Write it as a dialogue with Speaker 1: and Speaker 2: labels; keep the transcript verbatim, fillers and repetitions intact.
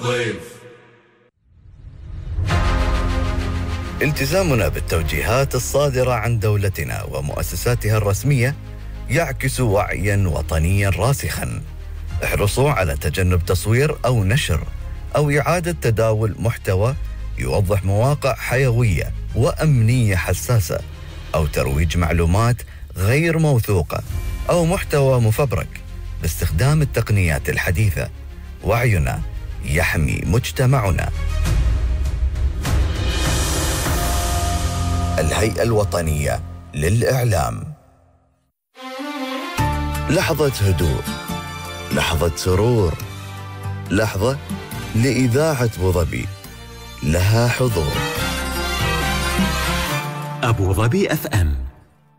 Speaker 1: الضيف.
Speaker 2: التزامنا بالتوجيهات الصادرة عن دولتنا ومؤسساتها الرسمية يعكس وعيا وطنيا راسخا. احرصوا على تجنب تصوير أو نشر أو إعادة تداول محتوى يوضح مواقع حيوية وأمنية حساسة، أو ترويج معلومات غير موثوقة أو محتوى مفبرك باستخدام التقنيات الحديثة. وعينا يحمي مجتمعنا. الهيئة الوطنية للإعلام. لحظة هدوء، لحظة سرور، لحظة لإذاعة أبوظبي، لها حضور.
Speaker 3: أبوظبي أف أم.